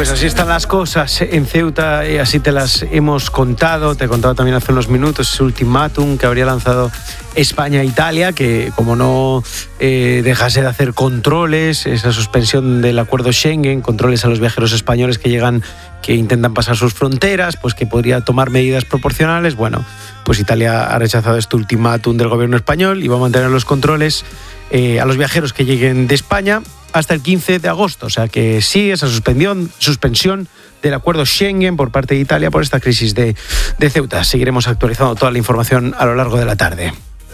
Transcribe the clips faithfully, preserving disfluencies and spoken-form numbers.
Pues así están las cosas en Ceuta y así te las hemos contado. Te he contado también hace unos minutos ese ultimátum que habría lanzado España e Italia, que como no eh, dejase de hacer controles, esa suspensión del acuerdo Schengen, controles a los viajeros españoles que llegan, que intentan pasar sus fronteras, pues que podría tomar medidas proporcionales. Bueno, pues Italia ha rechazado este ultimátum del gobierno español y va a mantener los controles eh, a los viajeros que lleguen de España hasta el quince de agosto, o sea que sí, esa suspensión, suspensión del acuerdo Schengen por parte de Italia por esta crisis de, de Ceuta. Seguiremos actualizando toda la información a lo largo de la tarde.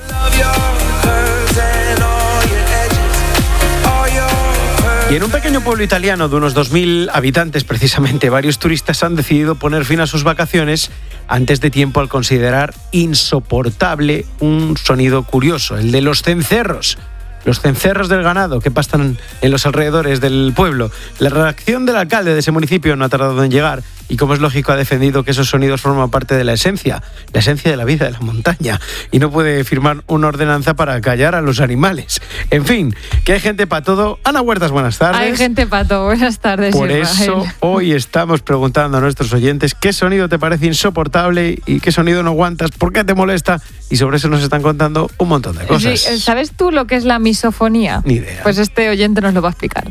Y en un pequeño pueblo italiano de unos dos mil habitantes, precisamente, varios turistas han decidido poner fin a sus vacaciones antes de tiempo al considerar insoportable un sonido curioso, el de los cencerros. Los cencerros del ganado que pastan en los alrededores del pueblo. La reacción del alcalde de ese municipio no ha tardado en llegar y, como es lógico, ha defendido que esos sonidos forman parte de la esencia, la esencia de la vida de la montaña, y no puede firmar una ordenanza para callar a los animales. En fin, que hay gente para todo. Ana Huertas, buenas tardes. Hay gente para todo, buenas tardes. Por Israel. eso hoy estamos preguntando a nuestros oyentes qué sonido te parece insoportable y qué sonido no aguantas, por qué te molesta, y sobre eso nos están contando un montón de cosas. Sí, ¿sabes tú lo que es la misofonía? Ni idea. Pues este oyente nos lo va a explicar.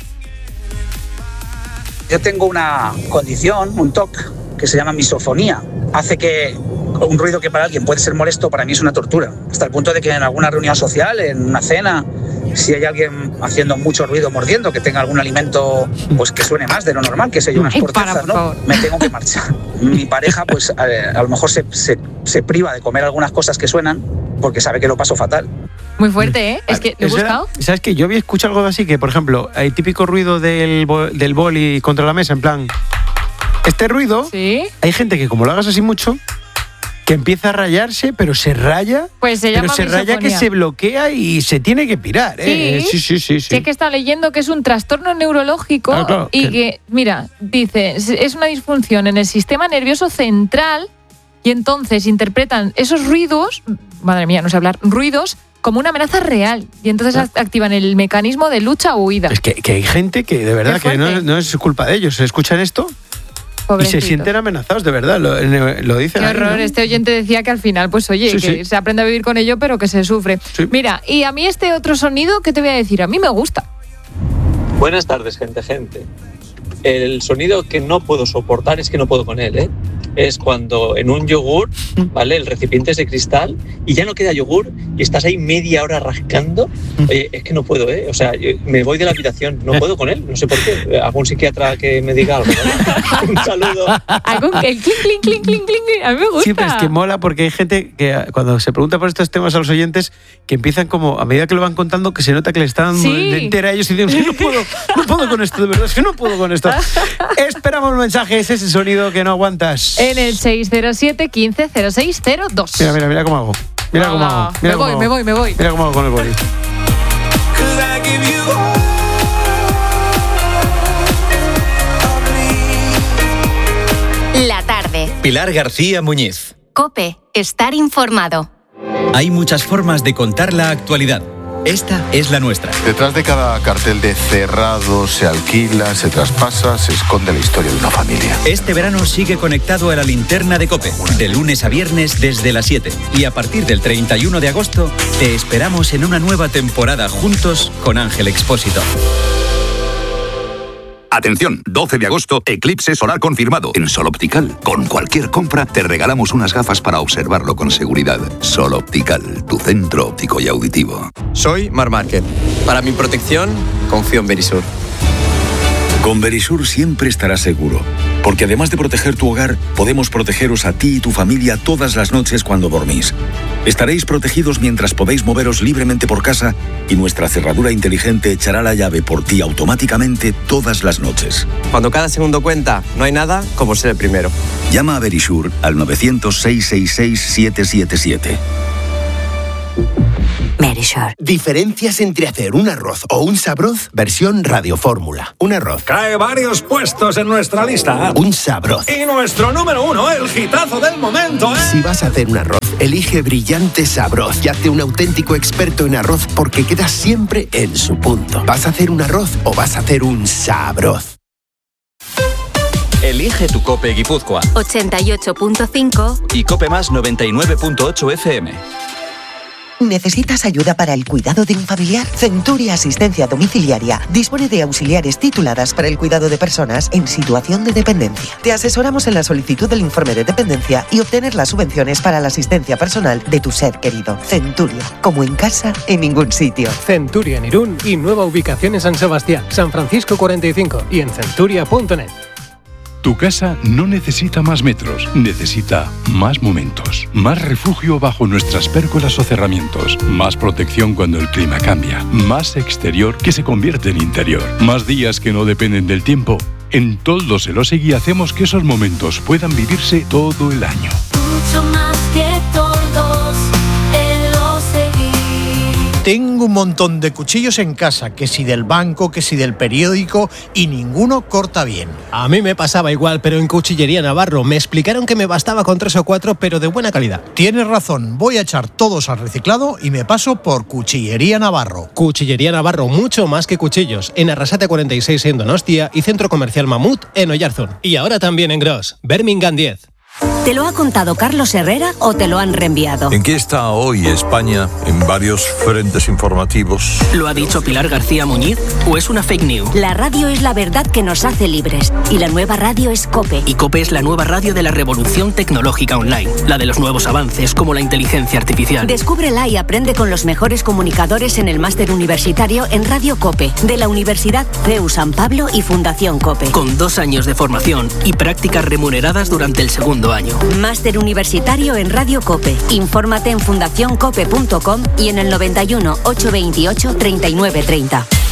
Yo tengo una condición, un T O C, que se llama misofonía. Hace que un ruido que para alguien puede ser molesto, para mí es una tortura. Hasta el punto de que en alguna reunión social, en una cena, si hay alguien haciendo mucho ruido mordiendo, que tenga algún alimento pues que suene más de lo normal, que sé yo, unas Ay, cortezas, para, por ¿no? favor. Me tengo que marchar. Mi pareja, pues a, a lo mejor se, se, se priva de comer algunas cosas que suenan porque sabe que lo paso fatal. Muy fuerte, ¿eh? Es que lo he buscado. ¿Sabes qué? Yo había escuchado algo así, que por ejemplo, hay típico ruido del, bo- del boli contra la mesa, en plan, este ruido, Sí. hay gente que como lo hagas así mucho, que empieza a rayarse, pero se raya, Pues se pero llama se raya que misofonía. se bloquea y se tiene que pirar, ¿eh? Sí. sí, sí, sí, sí. Sí, es que está leyendo que es un trastorno neurológico Claro, claro, y que- que, mira, dice, es una disfunción en el sistema nervioso central y entonces interpretan esos ruidos, madre mía, no sé hablar, ruidos, como una amenaza real y entonces Ah. activan el mecanismo de lucha o huida. Es que, que hay gente que de verdad Qué que no, fuerte. no es culpa de ellos, se escuchan esto y Pobrecitos. se sienten amenazados, de verdad, lo, lo dicen Qué ahí, horror, ¿no? este oyente decía que al final, pues oye, Sí, que sí. se aprende a vivir con ello, pero que se sufre. Sí. Mira, y a mí este otro sonido, ¿qué te voy a decir? A mí me gusta. Buenas tardes, gente, gente. El sonido que no puedo soportar es que no puedo con él, ¿eh? Es cuando en un yogur, ¿vale? El recipiente es de cristal y ya no queda yogur y estás ahí media hora rascando. Oye, es que no puedo, ¿eh? O sea, yo me voy de la habitación, no puedo con él, no sé por qué. ¿Algún psiquiatra que me diga algo? ¿Vale? Un saludo. Algún, el clink, clink, clink, clink, clink, clink. A mí me gusta. Sí, pero es que mola porque hay gente que cuando se pregunta por estos temas a los oyentes, que empiezan como, a medida que lo van contando, que se nota que le están Sí. entera a ellos y dicen, es que no puedo, no puedo con esto, de verdad, es que no puedo con esto. Esperamos mensajes, ese sonido que no aguantas. En el seis cero siete, quince, cero seis cero dos. Mira, mira, mira cómo hago. Mira cómo hago. Mira Me cómo voy, hago. me voy, me voy. Mira cómo hago con el boli. La tarde. Pilar García Muñiz. COPE. Estar informado. Hay muchas formas de contar la actualidad. Esta es la nuestra. Detrás de cada cartel de cerrado, se alquila, se traspasa, se esconde la historia de una familia. Este verano sigue conectado a la linterna de COPE, de lunes a viernes desde las siete. Y a partir del treinta y uno de agosto, te esperamos en una nueva temporada juntos con Ángel Expósito. Atención, doce de agosto, eclipse solar confirmado en Sol Optical. Con cualquier compra te regalamos unas gafas para observarlo con seguridad. Sol Optical, tu centro óptico y auditivo. Soy Mar Márquez. Para mi protección, confío en Verisur. Con Verisur siempre estarás seguro, porque además de proteger tu hogar, podemos protegeros a ti y tu familia todas las noches cuando dormís. Estaréis protegidos mientras podéis moveros libremente por casa y nuestra cerradura inteligente echará la llave por ti automáticamente todas las noches. Cuando cada segundo cuenta, no hay nada como ser el primero. Llama a Verisur al nueve cero cero, seis seis seis, siete siete siete. Verisur. Diferencias entre hacer un arroz o un sabroz, versión radiofórmula. Un arroz. Cae varios puestos en nuestra lista. Un sabroz. Y nuestro número uno, el hitazo del momento, ¿eh? Si vas a hacer un arroz, elige Brillante Sabroz y hazte un auténtico experto en arroz porque quedas siempre en su punto. ¿Vas a hacer un arroz o vas a hacer un sabroz? Elige tu COPE Guipúzcoa. ochenta y ocho punto cinco Y COPE Más noventa y nueve punto ocho F M. ¿Necesitas ayuda para el cuidado de un familiar? Centuria Asistencia Domiciliaria dispone de auxiliares tituladas para el cuidado de personas en situación de dependencia. Te asesoramos en la solicitud del informe de dependencia y obtener las subvenciones para la asistencia personal de tu ser querido. Centuria, como en casa, en ningún sitio. Centuria en Irún y nueva ubicación en San Sebastián, San Francisco cuarenta y cinco y en centuria punto net. Tu casa no necesita más metros, necesita más momentos, más refugio bajo nuestras pérgolas o cerramientos, más protección cuando el clima cambia, más exterior que se convierte en interior, más días que no dependen del tiempo. En Toldos Elosegui hacemos que esos momentos puedan vivirse todo el año. Mucho más que Toldos Elosegui. Tengo un montón de cuchillos en casa, que si del banco, que si del periódico, y ninguno corta bien. A mí me pasaba igual, pero en Cuchillería Navarro me explicaron que me bastaba con tres o cuatro, pero de buena calidad. Tienes razón, voy a echar todos al reciclado y me paso por Cuchillería Navarro. Cuchillería Navarro, mucho más que cuchillos. En Arrasate cuarenta y seis en Donostia y Centro Comercial Mamut en Oyarzún. Y ahora también en Gros, Birmingham diez. ¿Te lo ha contado Carlos Herrera o te lo han reenviado? ¿En qué está hoy España en varios frentes informativos? ¿Lo ha dicho Pilar García Muñiz o es una fake news? La radio es la verdad que nos hace libres y la nueva radio es COPE. Y COPE es la nueva radio de la revolución tecnológica online, la de los nuevos avances como la inteligencia artificial. Descúbrela y aprende con los mejores comunicadores en el máster universitario en Radio COPE de la Universidad C E U San Pablo y Fundación COPE. Con dos años de formación y prácticas remuneradas durante el segundo año. Máster universitario en Radio COPE. Infórmate en fundación cope punto com y en el noventa y uno, ochocientos veintiocho, treinta y nueve treinta.